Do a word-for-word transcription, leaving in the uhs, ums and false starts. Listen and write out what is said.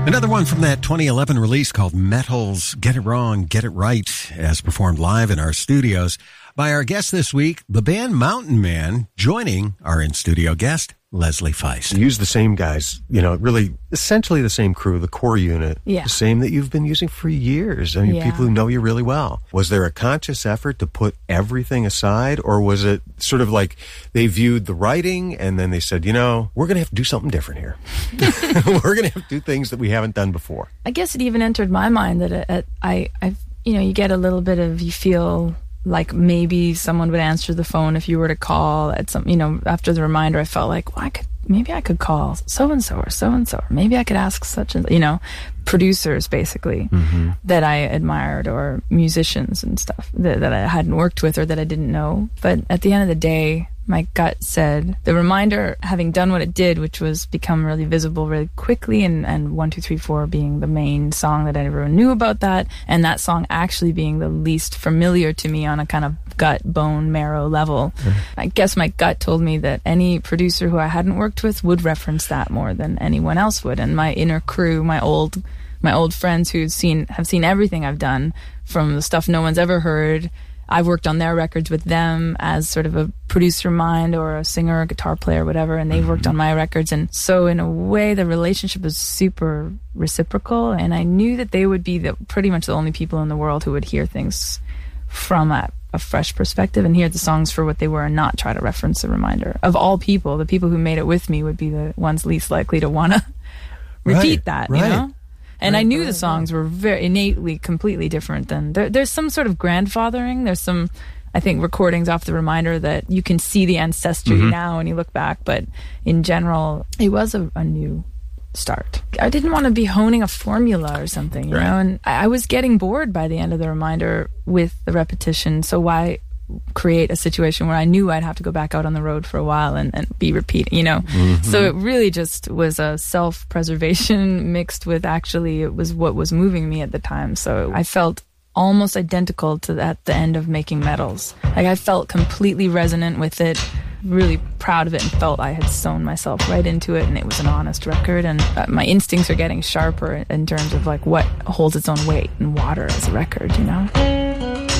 Another one from that twenty eleven release called Metal's Get It Wrong, Get It Right, as performed live in our studios by our guest this week, the band Mountain Man, joining our in-studio guest, Leslie Feist. You use the same guys, you know, really essentially the same crew, the core unit, yeah. the same that you've been using for years. I mean, yeah. people who know you really well. Was there a conscious effort to put everything aside, or was it sort of like they viewed the writing and then they said, you know, we're going to have to do something different here. We're going to have to do things that we haven't done before. I guess it even entered my mind that it, it, I, I, you know, you get a little bit of, you feel like maybe someone would answer the phone if you were to call at some, you know, after the reminder, I felt like, well, I could, maybe I could call so-and-so or so-and-so, or maybe I could ask such and, you know, producers basically mm-hmm. that I admired, or musicians and stuff that, that I hadn't worked with or that I didn't know. But at the end of the day, my gut said the reminder, having done what it did, which was become really visible really quickly, and, and one, two, three, four being the main song that everyone knew about that, and that song actually being the least familiar to me on a kind of gut, bone, marrow level. Mm-hmm. I guess my gut told me that any producer who I hadn't worked with would reference that more than anyone else would. And my inner crew, my old my old friends who've seen have seen everything I've done, from the stuff no one's ever heard. I've worked on their records with them as sort of a producer mind, or a singer, or a guitar player, whatever, and they've mm-hmm. worked on my records. And so in a way, the relationship was super reciprocal, and I knew that they would be the pretty much the only people in the world who would hear things from a, a fresh perspective and hear the songs for what they were and not try to reference a reminder. Of all people, the people who made it with me would be the ones least likely to want to repeat right, that, right. you know? And right, I knew right, the songs right. were very innately completely different than there, there's some sort of grandfathering. There's some, I think, recordings off the reminder that you can see the ancestry mm-hmm. now when you look back. But in general, it was a, a new start. I didn't want to be honing a formula or something, you right. know, and I, I was getting bored by the end of the reminder with the repetition. So why create a situation where I knew I'd have to go back out on the road for a while and, and be repeating, you know? Mm-hmm. So it really just was a self-preservation mixed with actually it was what was moving me at the time. So I felt almost identical to at the end of Making Metals. Like I felt completely resonant with it, really proud of it, and felt I had sewn myself right into it, and it was an honest record. And uh, my instincts are getting sharper in terms of like what holds its own weight in water as a record, you know?